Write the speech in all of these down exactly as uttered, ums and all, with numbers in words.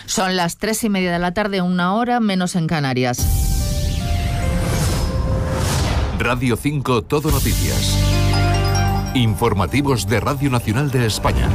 Son las tres y media de la tarde, una hora menos en Canarias. Radio cinco Todo Noticias. Informativos de Radio Nacional de España.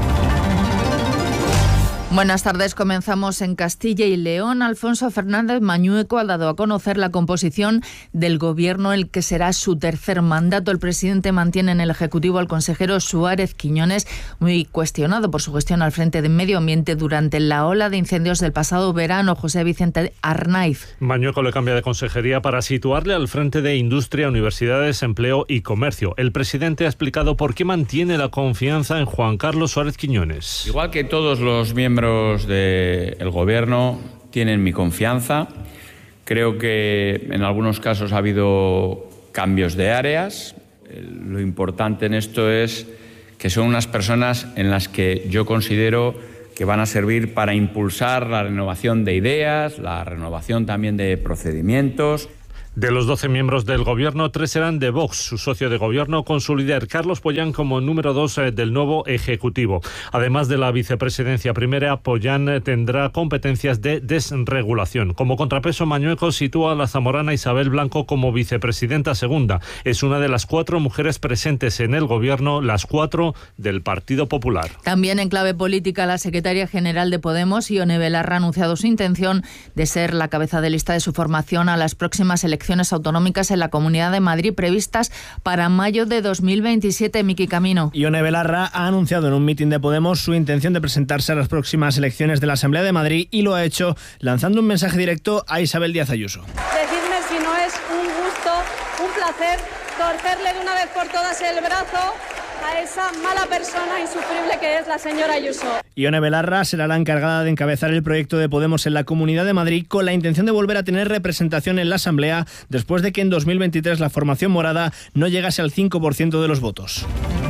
Buenas tardes, comenzamos en Castilla y León. Alfonso Fernández Mañueco ha dado a conocer la composición del gobierno, el que será su tercer mandato. El presidente mantiene en el Ejecutivo al consejero Suárez Quiñones, muy cuestionado por su gestión al frente de Medio Ambiente durante la ola de incendios del pasado verano. José Vicente Arnaiz. Mañueco le cambia de consejería para situarle al frente de Industria, Universidades, Empleo y Comercio. El presidente ha explicado por qué mantiene la confianza en Juan Carlos Suárez Quiñones. Igual que todos los miembros del Gobierno tienen mi confianza. Creo que en algunos casos ha habido cambios de áreas. Lo importante en esto es que son unas personas en las que yo considero que van a servir para impulsar la renovación de ideas, la renovación también de procedimientos. De los doce miembros del gobierno, tres serán de Vox, su socio de gobierno, con su líder Carlos Pollán como número dos del nuevo Ejecutivo. Además de la vicepresidencia primera, Pollán tendrá competencias de desregulación. Como contrapeso, Mañueco sitúa a la zamorana Isabel Blanco como vicepresidenta segunda. Es una de las cuatro mujeres presentes en el gobierno, las cuatro del Partido Popular. También en clave política, la secretaria general de Podemos, Ione Belarra, ha anunciado su intención de ser la cabeza de lista de su formación a las próximas elecciones elecciones autonómicas en la Comunidad de Madrid previstas para mayo de dos mil veintisiete. Miki Camino. Ione Belarra ha anunciado en un mitin de Podemos su intención de presentarse a las próximas elecciones de la Asamblea de Madrid y lo ha hecho lanzando un mensaje directo a Isabel Díaz Ayuso. Decidme si no es un gusto, un placer torcerle de una vez por todas el brazo a esa mala persona insufrible que es la señora Ayuso. Ione Belarra será la encargada de encabezar el proyecto de Podemos en la Comunidad de Madrid con la intención de volver a tener representación en la Asamblea después de que en dos mil veintitrés la formación morada no llegase al cinco por ciento de los votos.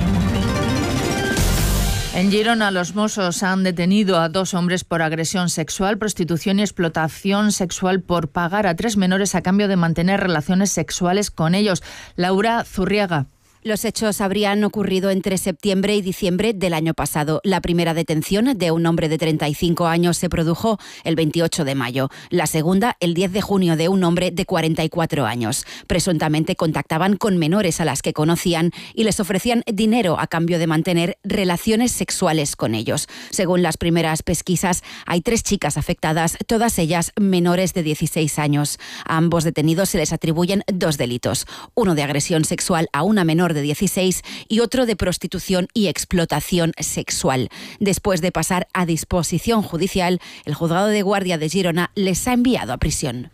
En Girona, los Mossos han detenido a dos hombres por agresión sexual, prostitución y explotación sexual por pagar a tres menores a cambio de mantener relaciones sexuales con ellos. Laura Zurriaga. Los hechos habrían ocurrido entre septiembre y diciembre del año pasado. La primera detención de un hombre de treinta y cinco años se produjo el veintiocho de mayo. La segunda, el diez de junio, de un hombre de cuarenta y cuatro años. Presuntamente contactaban con menores a las que conocían y les ofrecían dinero a cambio de mantener relaciones sexuales con ellos. Según las primeras pesquisas, hay tres chicas afectadas, todas ellas menores de dieciséis años. A ambos detenidos se les atribuyen dos delitos. Uno de agresión sexual a una menor de dieciséis y otro de prostitución y explotación sexual. Después de pasar a disposición judicial, el juzgado de guardia de Girona les ha enviado a prisión.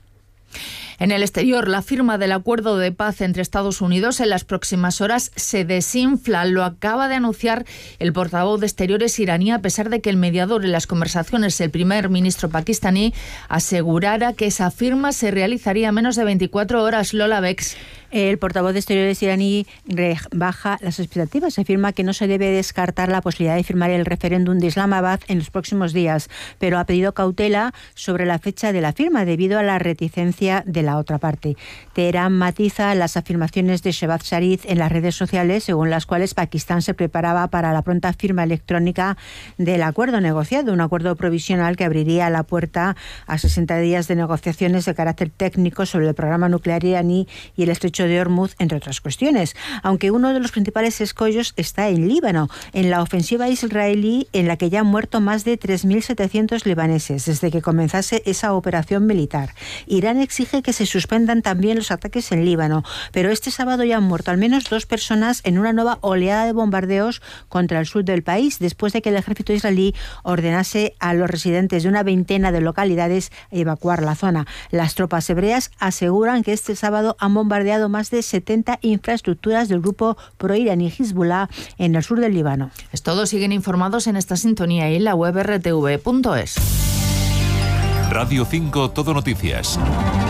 En el exterior, la firma del acuerdo de paz entre Estados Unidos en las próximas horas se desinfla. Lo acaba de anunciar el portavoz de Exteriores iraní, a pesar de que el mediador en las conversaciones, el primer ministro pakistaní, asegurara que esa firma se realizaría a menos de veinticuatro horas. Lola Bex. El portavoz de Exteriores iraní baja las expectativas. Afirma que no se debe descartar la posibilidad de firmar el referéndum de Islamabad en los próximos días, pero ha pedido cautela sobre la fecha de la firma debido a la reticencia de la otra parte. Teherán matiza las afirmaciones de Shehbaz Sharif en las redes sociales, según las cuales Pakistán se preparaba para la pronta firma electrónica del acuerdo negociado, un acuerdo provisional que abriría la puerta a sesenta días de negociaciones de carácter técnico sobre el programa nuclear iraní y el estrecho de Hormuz, entre otras cuestiones. Aunque uno de los principales escollos está en Líbano, en la ofensiva israelí en la que ya han muerto más de tres mil setecientos libaneses desde que comenzase esa operación militar. Irán exige que se suspendan también los ataques en Líbano, pero este sábado ya han muerto al menos dos personas en una nueva oleada de bombardeos contra el sur del país, después de que el ejército israelí ordenase a los residentes de una veintena de localidades evacuar la zona. Las tropas hebreas aseguran que este sábado han bombardeado más de setenta infraestructuras del grupo proiraní Hezbollah en el sur del Líbano. Es todo, siguen informados en esta sintonía y en la web erre te ve punto es. Radio cinco Todo Noticias.